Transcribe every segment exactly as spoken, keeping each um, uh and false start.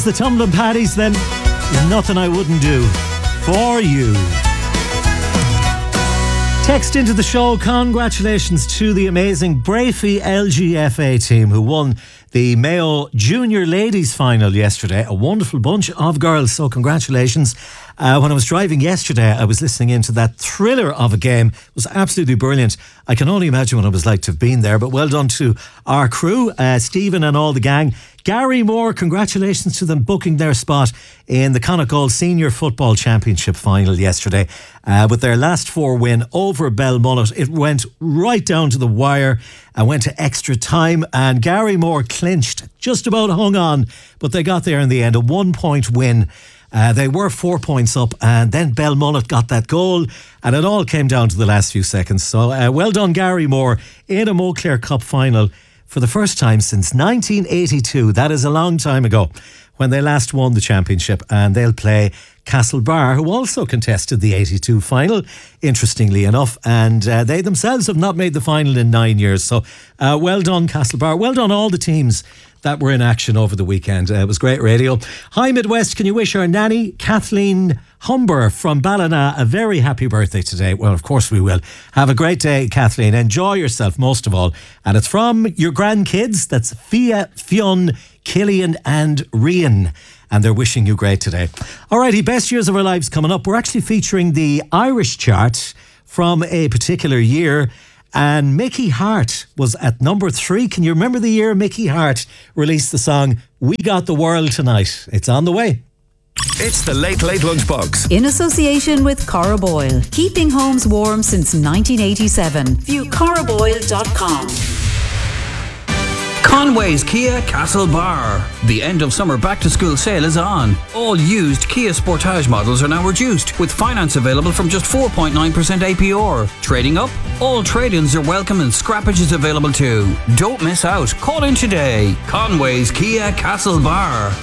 The Tumbling Paddies then. There's nothing I wouldn't do for you. Text into the show. Congratulations to the amazing Brafey L G F A team who won the Mayo Junior Ladies Final yesterday. A wonderful bunch of girls, so congratulations. Uh, when I was driving yesterday, I was listening into that thriller of a game. It was absolutely brilliant. I can only imagine what it was like to have been there, but well done to our crew, uh, Stephen and all the gang. Gary Moore, congratulations to them booking their spot in the Connacht Senior Football Championship final yesterday. Uh, with their last four win over Belmullet, it went right down to the wire and went to extra time, and Gary Moore clinched, just about hung on, but they got there in the end, a one point win. Uh, they were four points up, and then Belmullet got that goal, and it all came down to the last few seconds. So uh, well done, Gary Moore, in a Moclair Cup final for the first time since nineteen eighty-two. That is a long time ago when they last won the championship, and they'll play Castlebar, who also contested the eighty-two final, interestingly enough, and uh, they themselves have not made the final in nine years. So uh, well done, Castlebar. Well done all the teams that were in action over the weekend. Uh, it was great radio. Hi Midwest, can you wish our nanny Kathleen Humber from Ballina a very happy birthday today? Well, of course we will. Have a great day, Kathleen. Enjoy yourself most of all. And it's from your grandkids. That's Fia, Fionn, Killian and Rian. And they're wishing you great today. Alrighty, best years of our lives coming up. We're actually featuring the Irish chart from a particular year. And Mickey Hart was at number three. Can you remember the year Mickey Hart released the song We Got the World Tonight? It's on the way. It's the Late Late Lunchbox. In association with Cora Boyle. Keeping homes warm since nineteen eighty-seven. View cora boyle dot com. Conway's Kia Castlebar. The end of summer back to school sale is on. All used Kia Sportage models are now reduced, with finance available from just four point nine percent A P R. Trading up? All trade-ins are welcome and scrappage is available too. Don't miss out. Call in today. Conway's Kia Castlebar.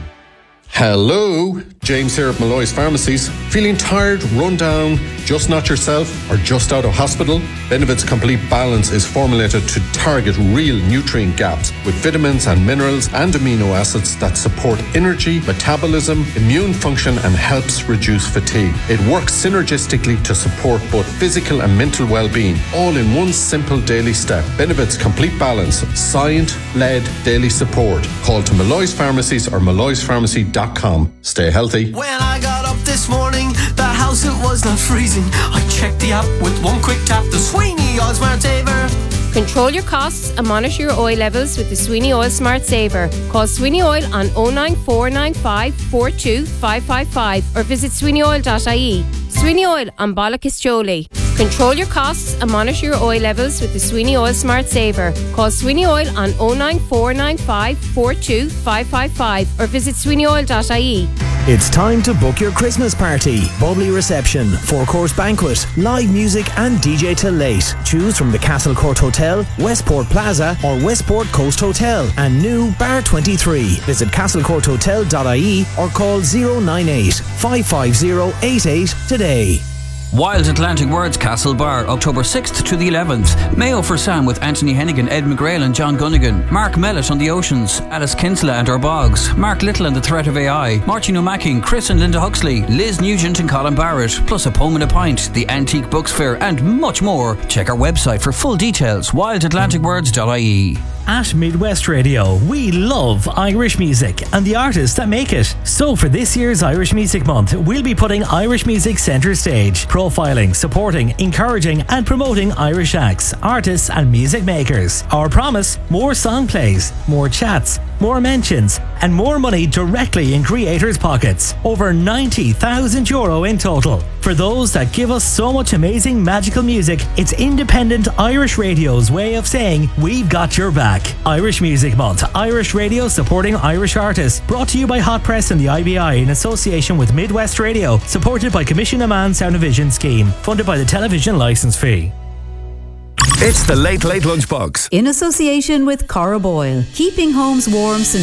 Hello, James here at Malloy's Pharmacies. Feeling tired, run down, just not yourself, or just out of hospital? Benefit's Complete Balance is formulated to target real nutrient gaps with vitamins and minerals and amino acids that support energy, metabolism, immune function and helps reduce fatigue. It works synergistically to support both physical and mental well-being, all in one simple daily step. Benefit's Complete Balance, science-led daily support. Call to Malloy's Pharmacies or malloys pharmacy dot com. Stay healthy. When I got up this morning, the house, it was not freezing. I checked the app with one quick tap, the Sweeney Oil Smart Saver. Control your costs and monitor your oil levels with the Sweeney Oil Smart Saver. Call Sweeney Oil on oh nine four nine five four two five five five or visit sweeney oil dot I E. Sweeney Oil on Ballacastoli. Control your costs and monitor your oil levels with the Sweeney Oil Smart Saver. Call Sweeney Oil on oh nine four nine five four two five five five or visit sweeney oil dot I E. It's time to book your Christmas party. Bubbly reception, four-course banquet, live music and D J till late. Choose from the Castle Court Hotel, Westport Plaza or Westport Coast Hotel and new Bar twenty-three. Visit castle court hotel dot I E or call oh nine eight five five oh eight eight today. Wild Atlantic Words Castlebar, October sixth to the eleventh. Mayo for Sam with Anthony Hennigan, Ed McGrail and John Gunnigan. Mark Mellett on the Oceans. Alice Kinsella and Our Bogs. Mark Little and the Threat of A I. Martin O'Mackey, Chris and Linda Huxley. Liz Nugent and Colin Barrett. Plus a poem and a pint. The Antique Books Fair and much more. Check our website for full details. wild atlantic words dot I E. At Midwest Radio, we love Irish music and the artists that make it. So for this year's Irish Music Month, we'll be putting Irish music centre stage, profiling, supporting, encouraging and promoting Irish acts, artists and music makers. Our promise, more song plays, more chats, more mentions and more money directly in creators' pockets. Over ninety thousand euro in total. For those that give us so much amazing magical music, it's independent Irish radio's way of saying we've got your back. Irish Music Month, Irish radio supporting Irish artists. Brought to you by Hot Press and the I B I in association with Midwest Radio. Supported by Commission a Man Sound and Vision Scheme. Funded by the television licence fee. It's the Late Late Lunchbox. In association with Cora Boyle. Keeping homes warm since